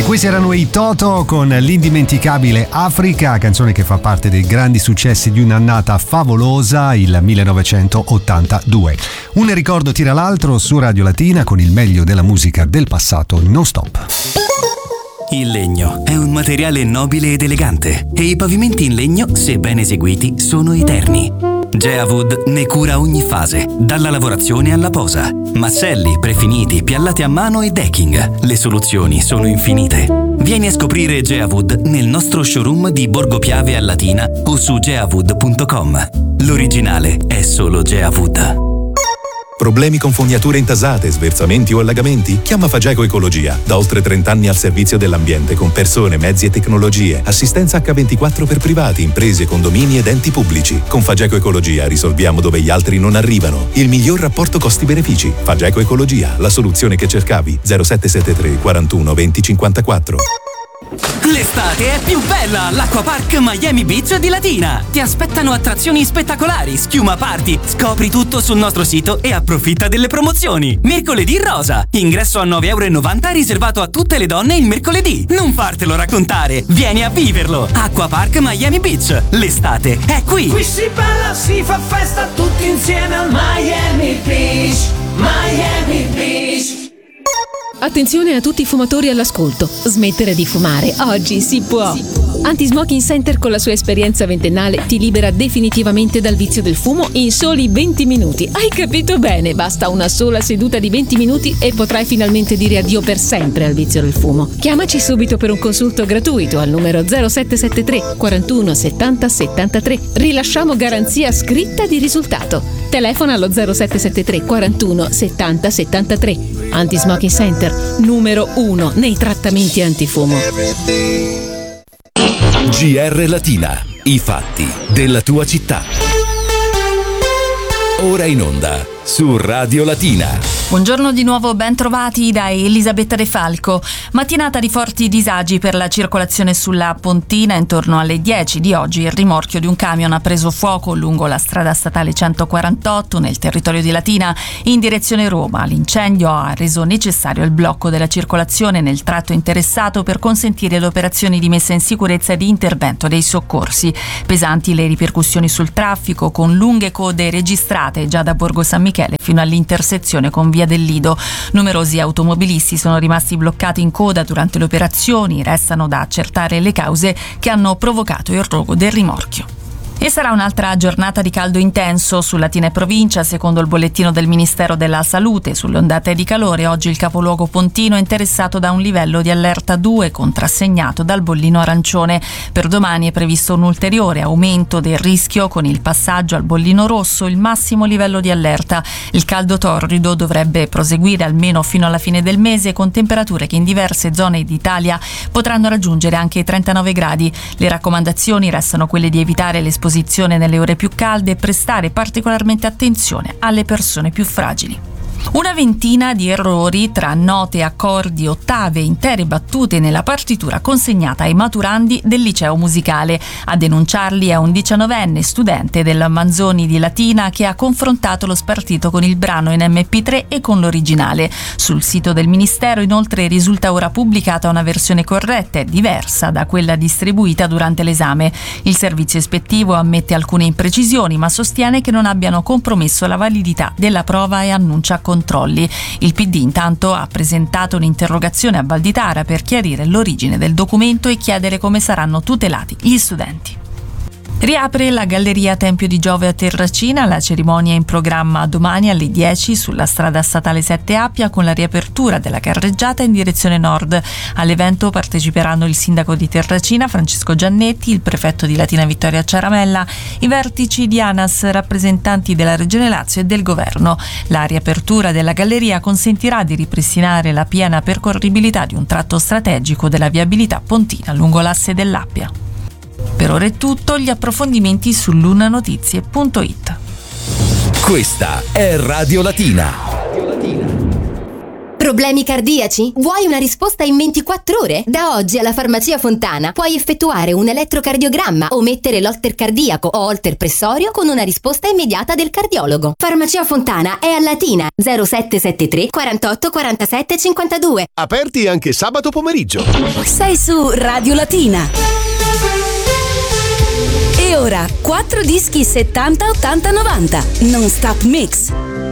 Questi erano i Toto con l'indimenticabile Africa, canzone che fa parte dei grandi successi di un'annata favolosa, il 1982. Un ricordo tira l'altro su Radio Latina con il meglio della musica del passato non stop. Il legno è un materiale nobile ed elegante e i pavimenti in legno, se ben eseguiti, sono eterni. Geawood ne cura ogni fase, dalla lavorazione alla posa. Masselli, prefiniti, piallate a mano e decking. Le soluzioni sono infinite. Vieni a scoprire Geawood nel nostro showroom di Borgo Piave a Latina o su geawood.com. L'originale è solo Geawood. Problemi con fognature intasate, sversamenti o allagamenti? Chiama Fageco Ecologia. Da oltre 30 anni al servizio dell'ambiente con persone, mezzi e tecnologie. Assistenza H24 per privati, imprese, condomini ed enti pubblici. Con Fageco Ecologia risolviamo dove gli altri non arrivano. Il miglior rapporto costi-benefici. Fageco Ecologia, la soluzione che cercavi. 0773 41 20 54. L'estate è più bella all'Acquapark Miami Beach di Latina. Ti aspettano attrazioni spettacolari, schiuma party. Scopri tutto sul nostro sito e approfitta delle promozioni. Mercoledì rosa, ingresso a €9,90 riservato a tutte le donne il mercoledì. Non fartelo raccontare, vieni a viverlo. Acquapark Miami Beach, l'estate è qui. Qui si balla, si fa festa tutti insieme al Miami Beach. Miami Beach. Attenzione a tutti i fumatori all'ascolto. Smettere di fumare oggi si può. Anti-Smoking Center con la sua esperienza ventennale ti libera definitivamente dal vizio del fumo in soli 20 minuti. Hai capito bene? Basta una sola seduta di 20 minuti e potrai finalmente dire addio per sempre al vizio del fumo. Chiamaci subito per un consulto gratuito al numero 0773 41 70 73. Rilasciamo garanzia scritta di risultato. Telefona allo 0773 41 70 73. Anti-Smoking Center, numero 1 nei trattamenti antifumo. GR Latina, i fatti della tua città. Ora in onda su Radio Latina. Buongiorno di nuovo, ben trovati da Elisabetta De Falco. Mattinata di forti disagi per la circolazione sulla Pontina. Intorno alle 10 di oggi il rimorchio di un camion ha preso fuoco lungo la strada statale 148 nel territorio di Latina in direzione Roma. L'incendio ha reso necessario il blocco della circolazione nel tratto interessato per consentire le operazioni di messa in sicurezza e di intervento dei soccorsi. Pesanti le ripercussioni sul traffico, con lunghe code registrate già da Borgo San Michele fino all'intersezione con Via del Lido. Numerosi automobilisti sono rimasti bloccati in coda durante le operazioni. Restano da accertare le cause che hanno provocato il rogo del rimorchio. E sarà un'altra giornata di caldo intenso su Latina e provincia, secondo il bollettino del Ministero della Salute. Sulle ondate di calore, oggi il capoluogo pontino è interessato da un livello di allerta 2 contrassegnato dal bollino arancione. Per domani è previsto un ulteriore aumento del rischio con il passaggio al bollino rosso, il massimo livello di allerta. Il caldo torrido dovrebbe proseguire almeno fino alla fine del mese, con temperature che in diverse zone d'Italia potranno raggiungere anche i 39 gradi. Le raccomandazioni restano quelle di evitare l'esposizione nelle ore più calde e prestare particolarmente attenzione alle persone più fragili. Una ventina di errori tra note, accordi, ottave, intere battute nella partitura consegnata ai maturandi del liceo musicale. A denunciarli è un 19enne studente del Manzoni di Latina che ha confrontato lo spartito con il brano in MP3 e con l'originale. Sul sito del Ministero inoltre risulta ora pubblicata una versione corretta e diversa da quella distribuita durante l'esame. Il servizio ispettivo ammette alcune imprecisioni ma sostiene che non abbiano compromesso la validità della prova e annuncia controlli. Il PD intanto ha presentato un'interrogazione a Valditara per chiarire l'origine del documento e chiedere come saranno tutelati gli studenti. Riapre la Galleria Tempio di Giove a Terracina. La cerimonia è in programma domani alle 10 sulla strada statale 7 Appia con la riapertura della carreggiata in direzione nord. All'evento parteciperanno il sindaco di Terracina Francesco Giannetti, il prefetto di Latina Vittoria Ciaramella, i vertici di ANAS, rappresentanti della Regione Lazio e del governo. La riapertura della galleria consentirà di ripristinare la piena percorribilità di un tratto strategico della viabilità pontina lungo l'asse dell'Appia. Per ora è tutto, gli approfondimenti su lunanotizie.it. Questa è Radio Latina. Problemi cardiaci? Vuoi una risposta in 24 ore? Da oggi alla Farmacia Fontana puoi effettuare un elettrocardiogramma o mettere l'holter cardiaco o holter pressorio con una risposta immediata del cardiologo. Farmacia Fontana è a Latina 0773 48 47 52. Aperti anche sabato pomeriggio. Sei su Radio Latina. E ora 4 dischi 70 80 90 non stop mix.